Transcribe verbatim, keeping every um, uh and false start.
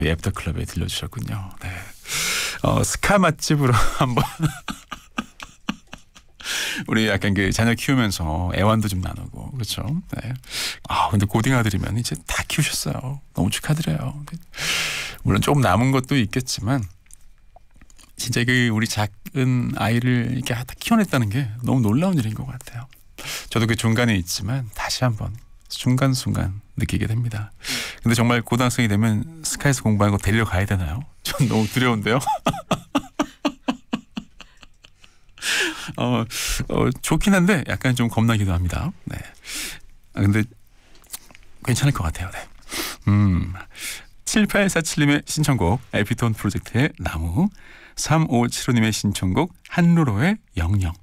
애프터클럽에 들려주셨군요. 네. 어, 스카 맛집으로 한번 우리 약간 그 자녀 키우면서 애완도 좀 나누고 그렇죠. 네. 아 근데 고딩 아들이면 이제 다 키우셨어요. 너무 축하드려요. 물론 조금 남은 것도 있겠지만 진짜 그 우리 작은 아이를 이렇게 다 키워냈다는 게 너무 놀라운 일인 것 같아요. 저도 그 중간에 있지만 다시 한번 순간순간 느끼게 됩니다. 근데 정말 고등학생이 되면 스카이에서 공부하는 거 데리러 가야 되나요? 전 너무 두려운데요. 어, 어, 좋긴 한데 약간 좀 겁나기도 합니다. 네. 아, 근데 괜찮을 것 같아요. 네. 음, 칠팔사칠님의 신청곡 에피톤 프로젝트의 나무, 삼오칠오님의 신청곡 한루로의 영영.